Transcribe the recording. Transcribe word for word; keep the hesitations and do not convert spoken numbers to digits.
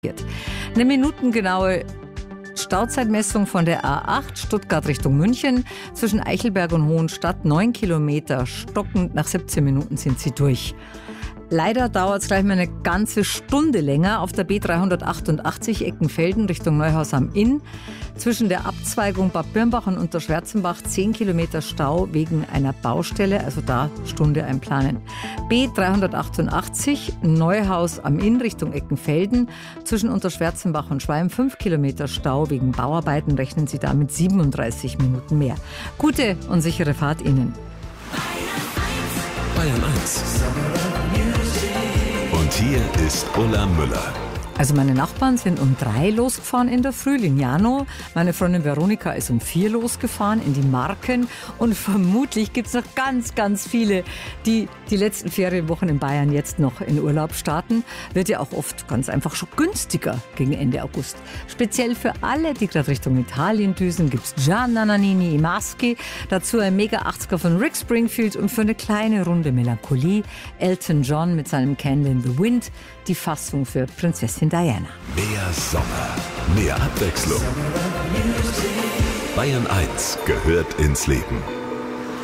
Eine minutengenaue Stauzeitmessung von der A acht Stuttgart Richtung München zwischen Eichelberg und Hohenstadt, neun Kilometer stockend, nach siebzehn Minuten sind sie durch. Leider dauert es gleich mal eine ganze Stunde länger auf der B dreihundertachtundachtzig Eckenfelden Richtung Neuhaus am Inn. Zwischen der Abzweigung Bad Birnbach und Unterschwärzenbach zehn Kilometer Stau wegen einer Baustelle, also da Stunde einplanen. B dreihundertachtundachtzig Neuhaus am Inn Richtung Eckenfelden. Zwischen Unterschwärzenbach und Schwalm fünf Kilometer Stau wegen Bauarbeiten, rechnen Sie da mit siebenunddreißig Minuten mehr. Gute und sichere Fahrt Ihnen. Bayern eins. Und hier ist Ulla Müller. Also meine Nachbarn sind um drei losgefahren in der Früh, Lignano. Meine Freundin Veronika ist um vier losgefahren in die Marken. Und vermutlich gibt es noch ganz, ganz viele, die die letzten Ferienwochen in Bayern jetzt noch in Urlaub starten. Wird ja auch oft ganz einfach schon günstiger gegen Ende August. Speziell für alle, die gerade Richtung Italien düsen, gibt es Gianna Nannini i Maschi. Dazu ein Mega achtziger von Rick Springfield und für eine kleine Runde Melancholie Elton John mit seinem Candle in the Wind. Die Fassung für Prinzessin Diana. Mehr Sommer, mehr Abwechslung. Bayern eins gehört ins Leben.